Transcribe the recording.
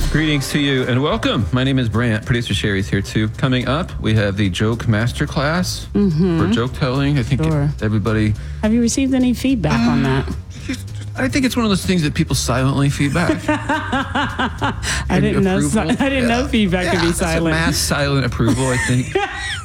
Greetings to you and welcome. My name is Brant. Producer Sherry's here too. Coming up, we have the joke masterclass for joke telling. I think everybody. Have you received any feedback on that? I think it's one of those things that people silently feedback. I didn't know feedback could be silent. Mass silent approval, I think.